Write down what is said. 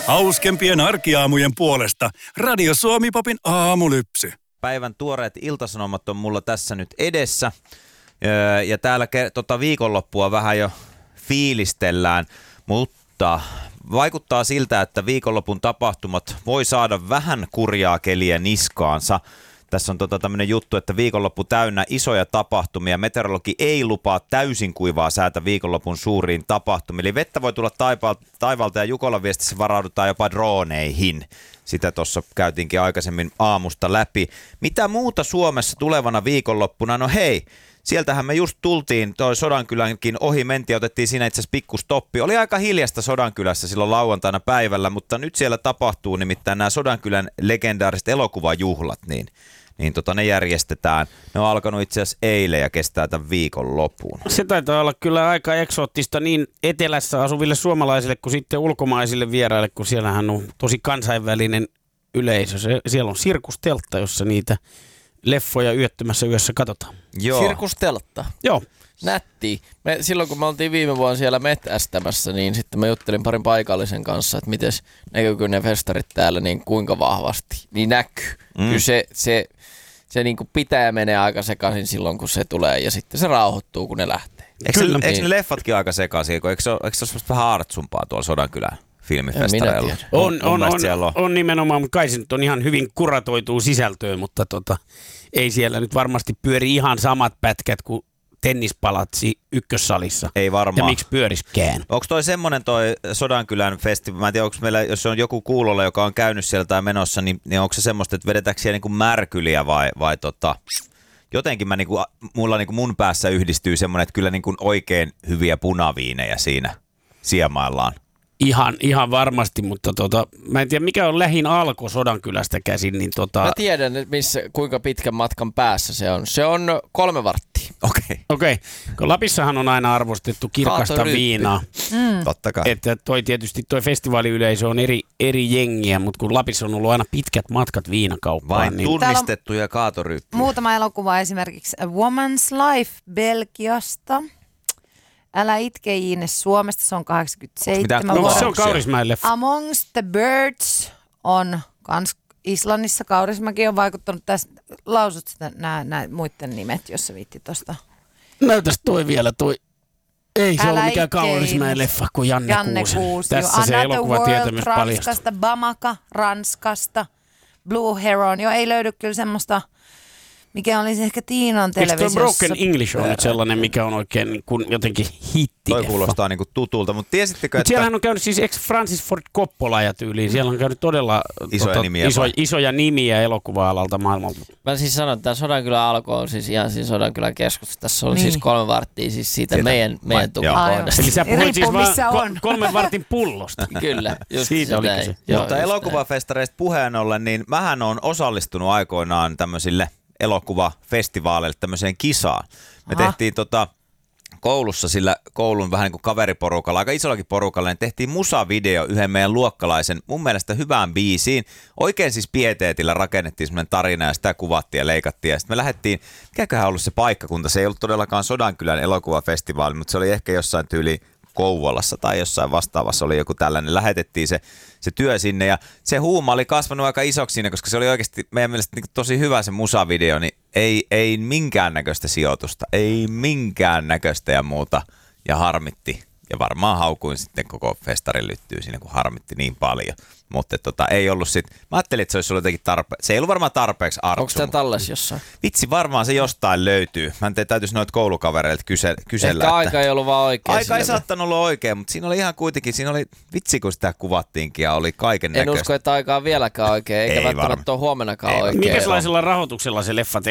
Hauskempien arkiaamujen puolesta Radio Suomi Popin aamulypsy. Päivän tuoreet iltasanomat on mulla tässä nyt edessä. Ja täällä viikonloppua vähän jo fiilistellään, mutta vaikuttaa siltä, että viikonlopun tapahtumat voi saada vähän kurjaa keliä niskaansa. Tässä on tämmöinen juttu, että viikonloppu täynnä isoja tapahtumia. Meteorologi ei lupaa täysin kuivaa säätä viikonlopun suuriin tapahtumiin. Eli vettä voi tulla taivaalta ja Jukolan viestissä varaudutaan jopa drooneihin. Sitä tuossa käytiinkin aikaisemmin aamusta läpi. Mitä muuta Suomessa tulevana viikonloppuna? No hei, sieltähän me just tultiin, toi Sodankylänkin ohi mentiin ja otettiin siinä itse asiassa pikkustoppi. Oli aika hiljasta Sodankylässä silloin lauantaina päivällä, mutta nyt siellä tapahtuu nimittäin nämä Sodankylän legendaariset elokuvajuhlat, niin ne järjestetään. Ne on alkanut itse asiassa eilen ja kestää tämän viikonlopun. Se taitaa olla kyllä aika eksoottista niin etelässä asuville suomalaisille kuin sitten ulkomaisille vieraille, kun siellähän on tosi kansainvälinen yleisö. Siellä on sirkusteltta, jossa niitä leffoja yöttömässä yössä katsotaan. Joo. Sirkusteltta? Joo. Nätti. Silloin kun me oltiin viime vuonna siellä metästämässä, niin sitten mä juttelin parin paikallisen kanssa, että miten näkyykö ne festarit täällä niin kuinka vahvasti. Niin näkyy. Kyllä se niin kuin pitää ja menee aika sekaisin silloin, kun se tulee ja sitten se rauhoittuu, kun ne lähtee. Eikö ne leffatkin aika sekaisin? Eikö se ole vähän artsumpaa tuolla Sodankylän filmifestareilla? On nimenomaan, mutta kai se nyt on ihan hyvin kuratoituu sisältöön, mutta ei siellä nyt varmasti pyöri ihan samat pätkät kuin tennispalatsi ykkössalissa. Ei varmaan. Ja miksi pyöriskään? Onko toi semmoinen toi Sodankylän festivaali, mä en tiedä, onko meillä, jos on joku kuulolla, joka on käynyt siellä tai menossa, niin onko se semmoista, että vedetäänkö siellä niinku märkyliä vai jotenkin mulla mun päässä yhdistyy semmoinen, että kyllä niinku oikein hyviä punaviinejä siinä siemaillaan. Ihan varmasti, mutta mä en tiedä mikä on lähin alko Sodankylästä käsin. Niin Mä tiedän, kuinka pitkän matkan päässä se on. Se on 3 varttia. Okei. Lapissahan on aina arvostettu kirkasta viinaa. Totta kai. Että toi festivaaliyleisö on eri jengiä, mutta kun Lapissa on ollut aina pitkät matkat viinakauppaan. Vain niin tunnistettuja kaatoryyppiä. Muutama elokuva esimerkiksi A Woman's Life Belgiasta. Älä itke Iines Suomesta, se on 87 vuotta. Se on Kaurismäen leffa. Amongst the Birds on kans Islannissa. Kaurismäki on vaikuttanut tässä. Lausut sitä nämä muiden nimet, jos sä viitti tosta. Näytäs toi vielä toi. Ei se ole mikään Kaurismäen leffa kuin Janne Kuusi. Tässä se elokuvatietämys paljastuu. Ranskasta, Bamaka Ranskasta, Blue Heron. Jo ei löydy kyllä semmoista, mikä olisi ehkä Tiinan televisiossa. Eikö toi Broken English on nyt sellainen, mikä on oikein niin kuin jotenkin hitti? Toi kuulostaa niin kuin tutulta, mutta tiesittekö, että siellähän on käynyt siis Francis Ford Coppola ja tyyliin. Siellä on käynyt todella isoja nimiä elokuva-alalta maailmalta. Mä siis sanon, että tämä Sodankylän alko on siis ihan siis Sodankylän keskusta. Tässä on siis 3 varttia siis siitä meidän tupakohdasta. Eli sä puhuit siis vaan 3 vartin pullosta. Kyllä, just siitä oli kyse. Mutta elokuvafestareista puheen ollen, niin mähän on osallistunut aikoinaan tämmöisille elokuvafestivaaleille tämmöiseen kisaan. Me tehtiin koulussa sillä koulun vähän niin kuin kaveriporukalla, aika isollakin porukalla, niin tehtiin musavideo yhden meidän luokkalaisen, mun mielestä hyvään biisiin. Oikein siis pieteetillä rakennettiin semmoinen tarina ja sitä kuvattiin ja leikattiin. Ja sitten me lähdettiin, mikäköhän ollut se paikkakunta, se ei ollut todellakaan Sodankylän elokuvafestivaali, mutta se oli ehkä jossain tyyli Kouvolassa tai jossain vastaavassa oli joku tällainen. Lähetettiin se työ sinne ja se huuma oli kasvanut aika isoksi siinä, koska se oli oikeasti meidän mielestä niin tosi hyvä se musavideo, niin ei minkäännäköistä sijoitusta, ei minkäännäköistä ja muuta ja harmitti. Ja varmaan haukuin sitten koko festarin lyttyy siinä, kun harmitti niin paljon. Mutta ei ollut sitten, mä ajattelin, että se olisi ollut jotenkin se ei ollut varmaan tarpeeksi artsu. Onko tämä talles jossain? Vitsi, varmaan se jostain löytyy. Mä en täytyisi noita koulukavereilta kysellä. Ehkä aika ei ollut vaan oikein. Aika ei saattanut olla oikein, mutta siinä oli ihan kuitenkin, vitsi kun sitä kuvattiinkin ja oli kaiken näköistä. En usko, että aika on vieläkään oikein, eikä välttämättä ole huomenakaan oikein. Minkälaisella rahoituksella se leffa